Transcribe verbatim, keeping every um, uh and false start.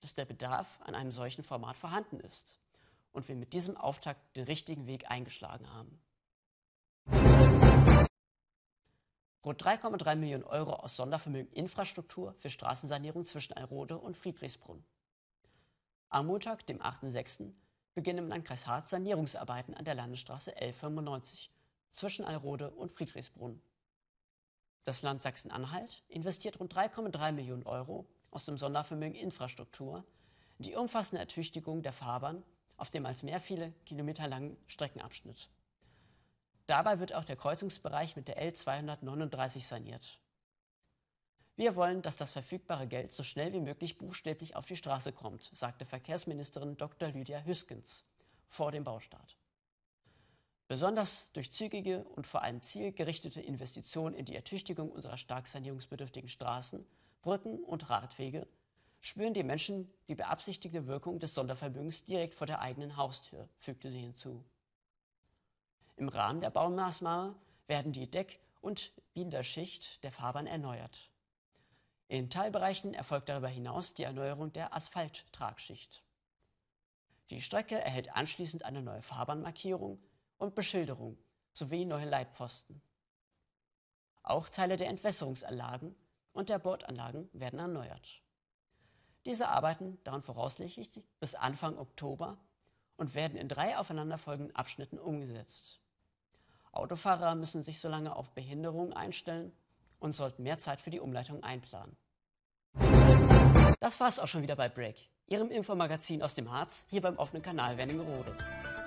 dass der Bedarf an einem solchen Format vorhanden ist und wir mit diesem Auftakt den richtigen Weg eingeschlagen haben. Rund drei Komma drei Millionen Euro aus Sondervermögen Infrastruktur für Straßensanierung zwischen Alrode und Friedrichsbrunn. Am Montag, dem achten sechsten beginnen im Landkreis Harz Sanierungsarbeiten an der Landesstraße L fünfundneunzig zwischen Alrode und Friedrichsbrunn. Das Land Sachsen-Anhalt investiert rund drei Komma drei Millionen Euro aus dem Sondervermögen Infrastruktur in die umfassende Ertüchtigung der Fahrbahn auf dem als mehr viele Kilometer langen Streckenabschnitt. Dabei wird auch der Kreuzungsbereich mit der L zweihundertneununddreißig saniert. Wir wollen, dass das verfügbare Geld so schnell wie möglich buchstäblich auf die Straße kommt, sagte Verkehrsministerin Doktor Lydia Hüskens vor dem Baustart. Besonders durch zügige und vor allem zielgerichtete Investitionen in die Ertüchtigung unserer stark sanierungsbedürftigen Straßen, Brücken und Radwege spüren die Menschen die beabsichtigte Wirkung des Sondervermögens direkt vor der eigenen Haustür, fügte sie hinzu. Im Rahmen der Baumaßnahme werden die Deck- und Binderschicht der Fahrbahn erneuert. In Teilbereichen erfolgt darüber hinaus die Erneuerung der Asphalttragschicht. Die Strecke erhält anschließend eine neue Fahrbahnmarkierung und Beschilderung sowie neue Leitpfosten. Auch Teile der Entwässerungsanlagen und der Bordanlagen werden erneuert. Diese Arbeiten dauern voraussichtlich bis Anfang Oktober und werden in drei aufeinanderfolgenden Abschnitten umgesetzt. Autofahrer müssen sich so lange auf Behinderungen einstellen und sollten mehr Zeit für die Umleitung einplanen. Das war es auch schon wieder bei Break, Ihrem Infomagazin aus dem Harz, hier beim offenen Kanal Wernigerode.